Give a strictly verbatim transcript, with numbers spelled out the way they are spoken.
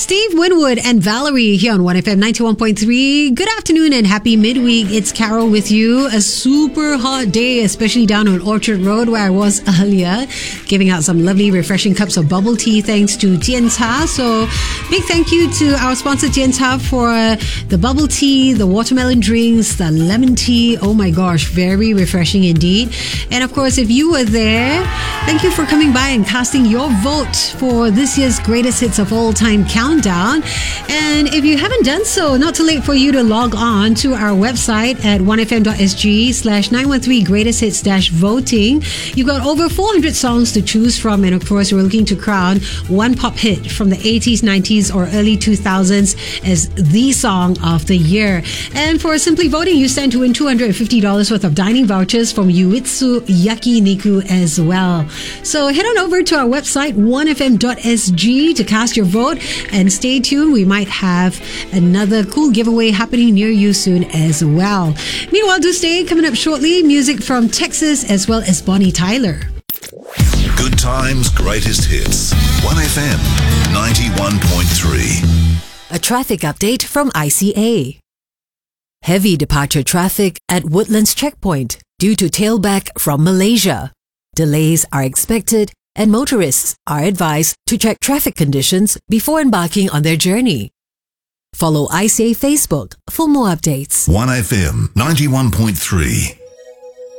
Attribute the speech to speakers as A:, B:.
A: Steve Winwood and Valerie here on one F M ninety-one point three. Good afternoon and happy midweek. It's Carol with you. A super hot day, especially down on Orchard Road where I was earlier, giving out some lovely refreshing cups of bubble tea thanks to Tian Cha. So big thank you to our sponsor Tian Cha for the bubble tea, the watermelon drinks, the lemon tea. Oh my gosh, very refreshing indeed. And of course, if you were there, thank you for coming by and casting your vote for this year's greatest hits of all time countdown. And if you haven't done so, not too late for you to log on to our website at one f m dot s g slash nine one three greatest hits dash voting. You've got over four hundred songs to choose from, and of course we're looking to crown one pop hit from the eighties, nineties or early two thousands as the song of the year. And for simply voting, you stand to win two hundred fifty dollars worth of dining vouchers from Yuitsu Yakiniku as well. So head on over to our website one f m dot s g to cast your vote, and stay tuned. We might have another cool giveaway happening near you soon as well. Meanwhile, do stay. Coming up shortly, music from Texas as well as Bonnie Tyler.
B: Good times, greatest hits. one F M ninety-one point three.
C: A traffic update from I C A. Heavy departure traffic at Woodlands Checkpoint due to tailback from Malaysia. Delays are expected, and motorists are advised to check traffic conditions before embarking on their journey. Follow I C A Facebook for more updates.
B: one F M ninety-one point three.